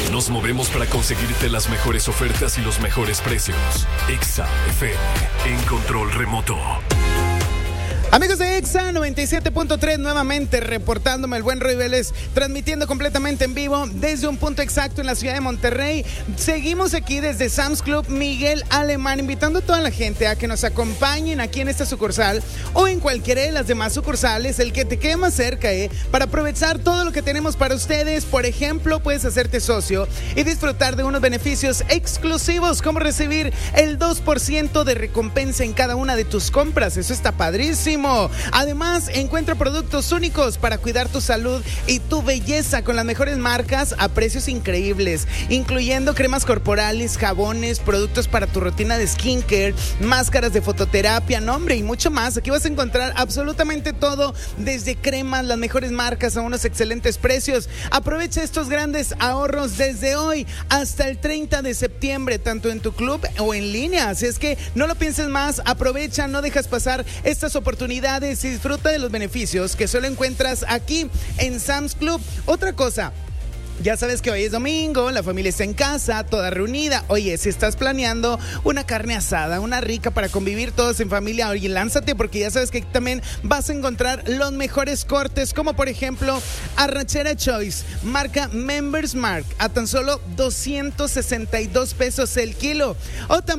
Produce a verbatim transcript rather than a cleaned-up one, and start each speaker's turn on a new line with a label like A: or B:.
A: Nos movemos para conseguirte las mejores ofertas y los mejores precios. Exa F M, en control remoto.
B: Amigos de Exa noventa y siete punto tres, nuevamente reportándome el buen Roy Vélez, transmitiendo completamente en vivo desde un punto exacto en la ciudad de Monterrey. Seguimos aquí desde Sam's Club Miguel Alemán, invitando a toda la gente a que nos acompañen aquí en esta sucursal o en cualquiera de las demás sucursales, el que te quede más cerca, eh, para aprovechar todo lo que tenemos para ustedes. Por ejemplo, puedes hacerte socio y disfrutar de unos beneficios exclusivos, como recibir el dos por ciento de recompensa en cada una de tus compras. Eso está padrísimo. Además, encuentra productos únicos para cuidar tu salud y tu belleza con las mejores marcas a precios increíbles, incluyendo cremas corporales, jabones, productos para tu rutina de skincare, máscaras de fototerapia, nombre y mucho más. Aquí vas a encontrar absolutamente todo, desde cremas, las mejores marcas a unos excelentes precios. Aprovecha estos grandes ahorros desde hoy hasta el treinta de septiembre, tanto en tu club o en línea. Así es que no lo pienses más, aprovecha, no dejas pasar estas oportunidades y disfruta de los beneficios que solo encuentras aquí en Sam's Club. Otra cosa, ya sabes que hoy es domingo, la familia está en casa, toda reunida. Oye, si estás planeando una carne asada, una rica para convivir todos en familia, oye, lánzate, porque ya sabes que también vas a encontrar los mejores cortes, como por ejemplo arrachera Choice, marca Members Mark, a tan solo doscientos sesenta y dos pesos el kilo. O también